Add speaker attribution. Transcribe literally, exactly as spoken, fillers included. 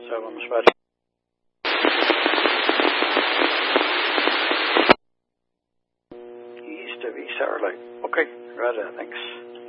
Speaker 1: vamos para... East of East Hour Light. Okay, right, thanks.